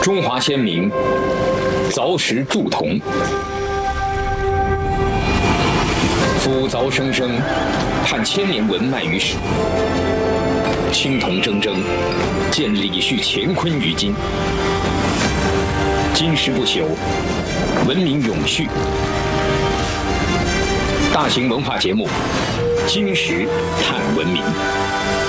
中华先民凿石铸铜，斧凿生生，探千年文脉于史。青铜铮铮，见李旭乾坤于今。今时不朽，文明永续。大型文化节目《今时探文明》。